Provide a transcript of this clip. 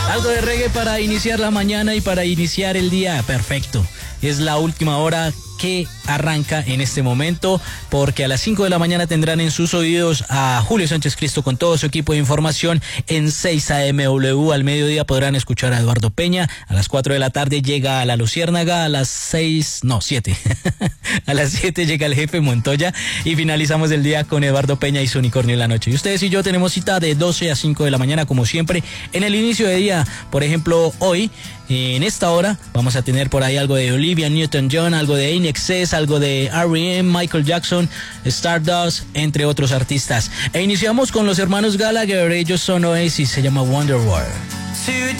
Algo de reggae para iniciar la mañana y para iniciar el día. Perfecto. Es la última hora que arranca en este momento, porque a las 5 de la mañana tendrán en sus oídos a Julio Sánchez Cristo con todo su equipo de información en 6 AMW. Al mediodía podrán escuchar a Eduardo Peña. A las 4 de la tarde llega a La Luciérnaga. A las 7 a las 7 llega el jefe Montoya y finalizamos el día con Eduardo Peña y su unicornio en la noche. Y ustedes y yo tenemos cita de 12 a 5 de la mañana, como siempre, en el inicio de día. Por ejemplo, hoy, en esta hora, vamos a tener por ahí algo de Olivia Newton-John, algo de INXS, algo de R.E.M., Michael Jackson, Stardust, entre otros artistas. E iniciamos con los hermanos Gallagher. Ellos son Oasis, se llama Wonderwall.